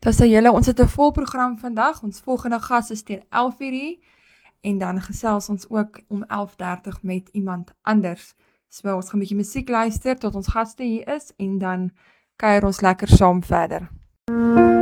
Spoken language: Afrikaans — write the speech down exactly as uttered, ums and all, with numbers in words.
Dis 'n julle, ons het 'n vol program vandag. Ons volgende gas is teen elf uur en dan gesels ons ook om elf dertig met iemand anders. So ons gaan 'n bietjie musiek luister tot ons gaste hier is en dan kuier ons lekker saam verder.